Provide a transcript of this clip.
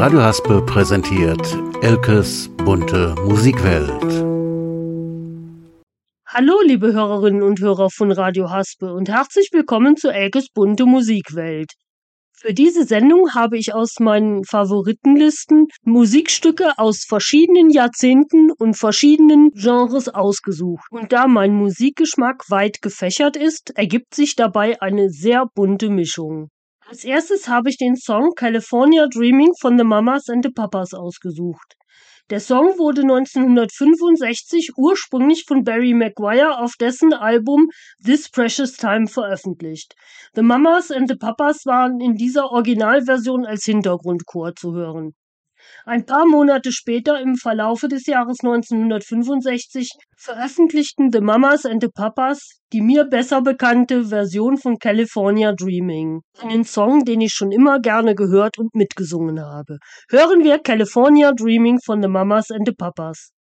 Radio Haspe präsentiert Elkes bunte Musikwelt. Hallo liebe Hörerinnen und Hörer von Radio Haspe und herzlich willkommen zu Elkes bunte Musikwelt. Für diese Sendung habe ich aus meinen Favoritenlisten Musikstücke aus verschiedenen Jahrzehnten und verschiedenen Genres ausgesucht. Und da mein Musikgeschmack weit gefächert ist, ergibt sich dabei eine sehr bunte Mischung. Als erstes habe ich den Song California Dreaming von The Mamas and the Papas ausgesucht. Der Song wurde 1965 ursprünglich von Barry McGuire auf dessen Album This Precious Time veröffentlicht. The Mamas and the Papas waren in dieser Originalversion als Hintergrundchor zu hören. Ein paar Monate später, im Verlaufe des Jahres 1965, veröffentlichten The Mamas and the Papas die mir besser bekannte Version von California Dreaming, einen Song, den ich schon immer gerne gehört und mitgesungen habe. Hören wir California Dreaming von The Mamas and the Papas.